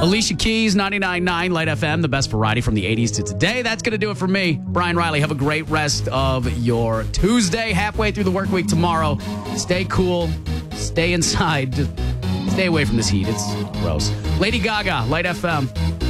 Alicia Keys, 99.9 Light FM, the best variety from the 80s to today. That's going to do it for me. Brian Riley, have a great rest of your Tuesday, halfway through the work week tomorrow. Stay cool. Stay inside. Just stay away from this heat. It's gross. Lady Gaga, Light FM.